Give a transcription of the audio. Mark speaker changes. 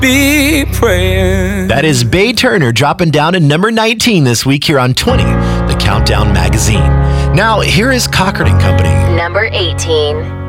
Speaker 1: Be praying.
Speaker 2: That is Bay Turner dropping down to number 19 this week here on 20, the Countdown Magazine. Now, here is Cochran & Company.
Speaker 3: Number 18.